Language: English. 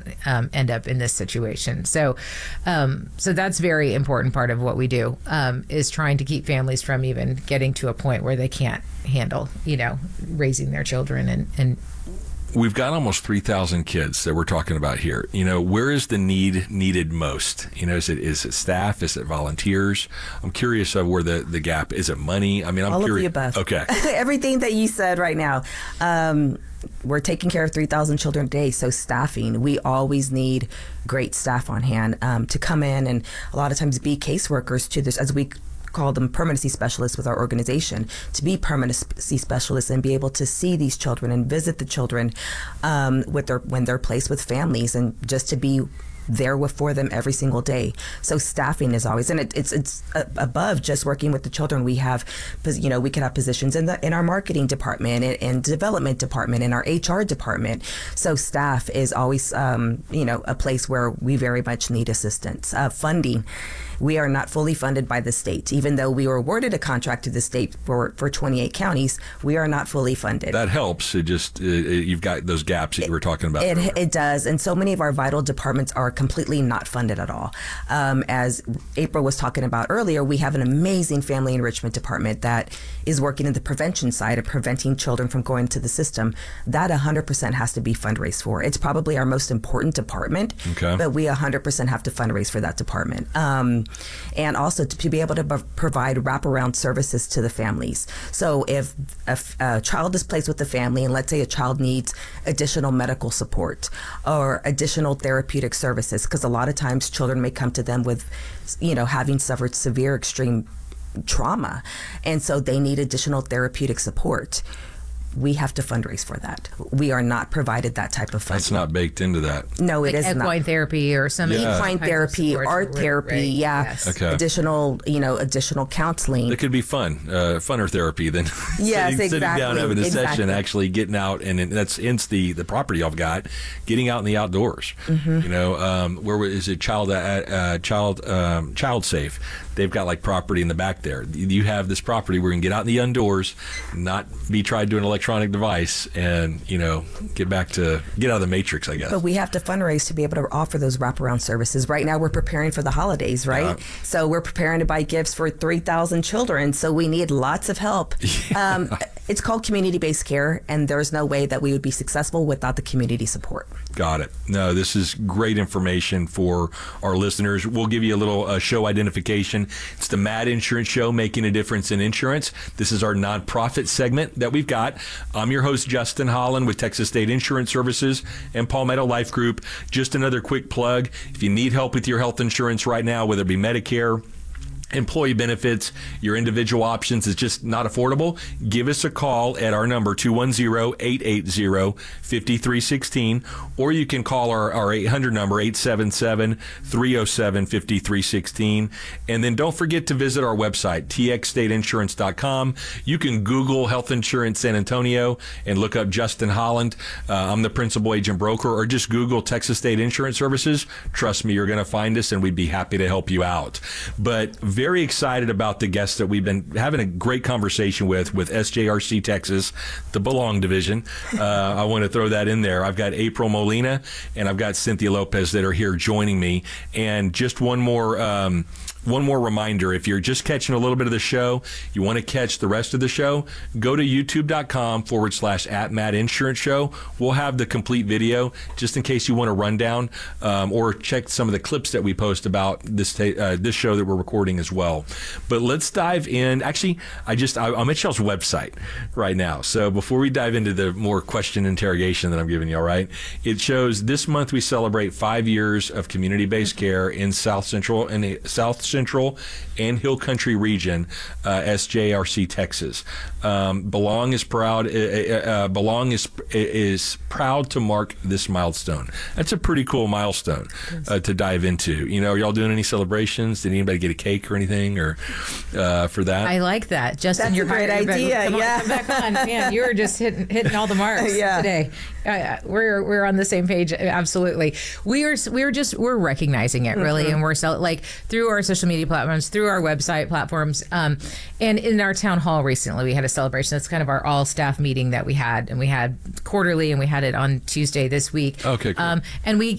don't end up in this situation. So that's very important part of what we do, is trying to keep families from even getting to a point where they can't handle, raising their children. And we've got almost 3,000 kids that we're talking about here. Where is the need needed most? Is it staff? Is it volunteers? I'm curious of where the gap is. It money? I'm all curious. Of the above. Okay. Everything that you said right now. We're taking care of 3,000 children a day, so staffing, we always need great staff on hand to come in and a lot of times be caseworkers to this, as we call them, permanency specialists with our organization, to be permanency specialists and be able to see these children and visit the children when they're placed with families, and just to be there for them every single day. So staffing is always, and it's above just working with the children. We have, we can have positions in our marketing department and development department, in our HR department. So staff is always, a place where we very much need assistance. Funding. We are not fully funded by the state. Even though we were awarded a contract to the state for 28 counties, we are not fully funded. That helps. It just, you've got those gaps that you were talking about. It does. And so many of our vital departments are completely not funded at all. As April was talking about earlier, we have an amazing family enrichment department that is working in the prevention side of preventing children from going to the system. That 100% has to be fundraised for. It's probably our most important department, but we 100% have to fundraise for that department. And also to be able to provide wraparound services to the families. So if a child is placed with the family, and let's say a child needs additional medical support or additional therapeutic services, because a lot of times children may come to them with, having suffered severe extreme trauma, and so they need additional therapeutic support. We have to fundraise for that. We are not provided that type of funding. That's not baked into that. No, it is not. Equine therapy or some equine therapy, art therapy, Yes. Okay. Additional counseling. It could be funner therapy than sitting down having a session, actually getting out, and that's hence the property I've got, getting out in the outdoors. Where is it? Child safe. They've got like property in the back there. You have this property where you can get out in the indoors, not be tried to an electronic device, and get out of the matrix, I guess. But we have to fundraise to be able to offer those wraparound services. Right now, we're preparing for the holidays, right? Yeah. So we're preparing to buy gifts for 3,000 children. So we need lots of help. Yeah. It's called community-based care, and there's no way that we would be successful without the community support. Got it. No, this is great information for our listeners. We'll give you a little show identification. It's the Mad Insurance Show, making a difference in insurance. This is our nonprofit segment that we've got. I'm your host, Justin Holland, with Texas State Insurance Services and Palmetto Life Group. Just another quick plug. If you need help with your health insurance right now, whether it be Medicare, employee benefits, your individual options is just not affordable, give us a call at our number 210-880-5316, or you can call our 800 number 877-307-5316. And then don't forget to visit our website, txstateinsurance.com. You can Google Health Insurance San Antonio and look up Justin Holland. I'm the principal agent broker, or just Google Texas State Insurance Services. Trust me, you're going to find us, and we'd be happy to help you out. But very excited about the guests that we've been having a great conversation with SJRC Texas, the Belong division. I want to throw that in there. I've got April Molina and I've got Cynthia Lopez that are here joining me. And just one more reminder, if you're just catching a little bit of the show, you want to catch the rest of the show, go to youtube.com/@Mad Insurance Show. We'll have the complete video just in case you want a rundown, or check some of the clips that we post about this show that we're recording as well. But let's dive in. Actually, I'm at y'all's website right now. So before we dive into the more question interrogation that I'm giving you, all right, it shows this month we celebrate 5 years of community-based care in South Central and Hill Country region, SJRC Texas. Belong is proud. Belong is proud to mark this milestone. That's a pretty cool milestone to dive into. Are y'all doing any celebrations? Did anybody get a cake or anything, or for that? I like that, Justin. That's a great idea. Come back on, man. You were just hitting all the marks today. We're on the same page. Absolutely. We're recognizing it really, and we're through our social media platforms, through our website platforms, and in our town hall recently we had a celebration. That's kind of our all staff meeting that we had, and we had quarterly, and we had it on Tuesday this week. Okay, cool. And